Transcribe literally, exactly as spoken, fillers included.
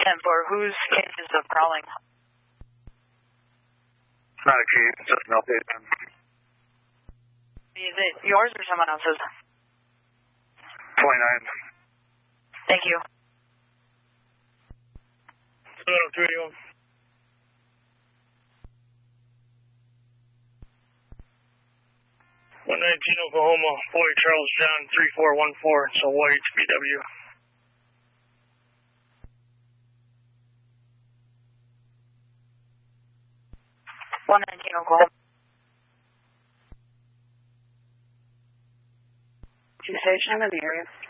ten four, whose case is of crawling? It's not a case, it's just an update. Is it yours or someone else's? twenty-nine. Thank you. seven oh two eighty-one. one nineteen Oklahoma, Boy Charles John three four one four, so white B W. one nineteen Oklahoma. Two station, I'm in the area.